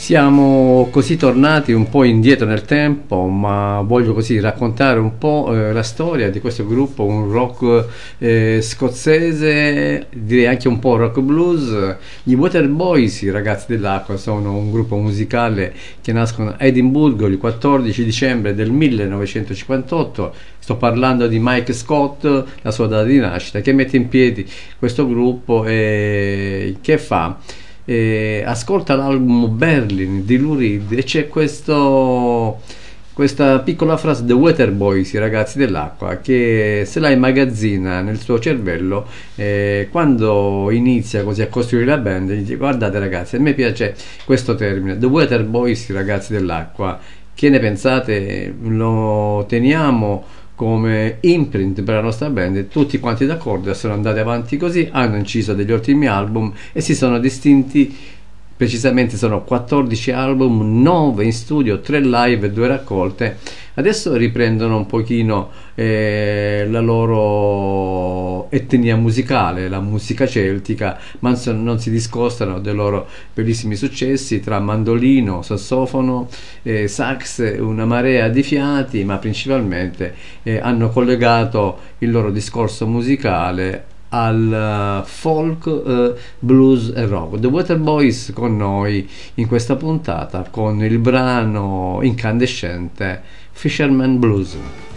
Siamo così tornati un po' indietro nel tempo, ma voglio così raccontare un po' la storia di questo gruppo, un rock scozzese, direi anche un po' rock blues. Gli Waterboys, i ragazzi dell'acqua, sono un gruppo musicale che nascono a Edimburgo il 14 dicembre del 1958. Sto parlando di Mike Scott, la sua data di nascita, che mette in piedi questo gruppo e che fa? Ascolta l'album Berlin di Lou Reed e c'è questa piccola frase The Waterboys, i ragazzi dell'acqua, che se la immagazzina nel suo cervello quando inizia così a costruire la band. Dice: guardate ragazzi, a me piace questo termine, The Waterboys, i ragazzi dell'acqua, che ne pensate? Lo teniamo come imprint per la nostra band, e tutti quanti d'accordo, sono andati avanti così, hanno inciso degli ottimi album e si sono distinti. Precisamente sono 14 album, 9 in studio, 3 live e 2 raccolte. Adesso riprendono un pochino la loro etnia musicale, la musica celtica, ma non si discostano dei loro bellissimi successi tra mandolino, sassofono, sax, una marea di fiati, ma principalmente hanno collegato il loro discorso musicale al folk, blues e rock. The Waterboys con noi in questa puntata con il brano incandescente Fisherman Blues.